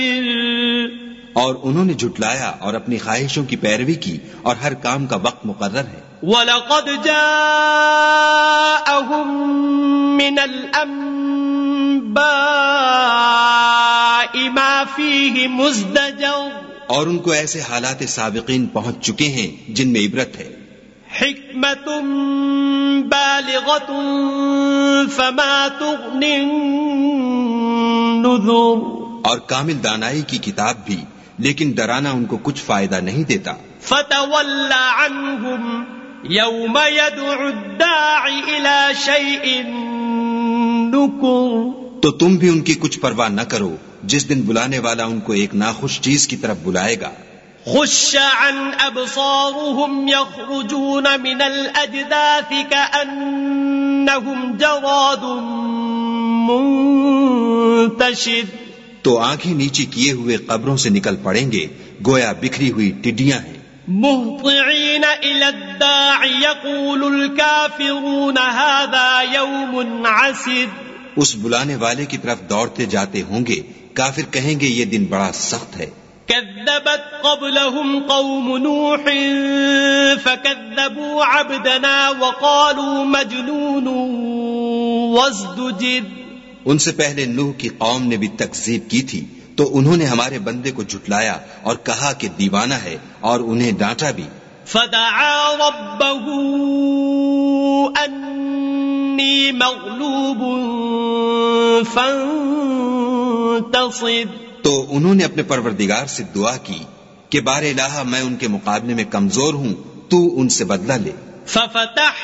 اور انہوں نے جھٹلایا اور اپنی خواہشوں کی پیروی کی، اور ہر کام کا وقت مقرر ہے۔ وَلَقَدْ جَاءَهُم مِّنَ الْأَنبَاءِ مَا فِيهِ مُزْدَجَرٌ، اور ان کو ایسے حالات سابقین پہنچ چکے ہیں جن میں عبرت ہے۔ حکمت بالغۃ فما تغنی النذر، اور کامل دانائی کی کتاب بھی، لیکن ڈرانا ان کو کچھ فائدہ نہیں دیتا۔ فتول عنہم یوم یدعو الداع الی شیء نکر، تو تم بھی ان کی کچھ پرواہ نہ کرو جس دن بلانے والا ان کو ایک ناخوش چیز کی طرف بلائے گا۔ خش عن ابصارهم یخرجون من الاجداث کأنہم جراد منتشر، تو آنکھیں نیچی کیے ہوئے قبروں سے نکل پڑیں گے گویا بکھری ہوئی ٹڈیاں ہیں۔ مہطعین الی الداع یقول الکافرون ھذا یوم عسر، اس بلانے والے کی طرف دوڑتے جاتے ہوں گے، کافر کہیں گے یہ دن بڑا سخت ہے۔ کذبت قبلهم قوم نوح فکذبوا عبدنا وقالوا مجنون وازدجر، ان سے پہلے نوح کی قوم نے بھی تکذیب کی تھی تو انہوں نے ہمارے بندے کو جھٹلایا اور کہا کہ دیوانہ ہے، اور انہیں ڈانٹا بھی۔ فدعا ربه انی مغلوب فانتصر، تو انہوں نے اپنے پروردگار سے دعا کی کہ بار الہ میں ان کے مقابلے میں کمزور ہوں، تو ان سے بدلہ لے۔ ففتح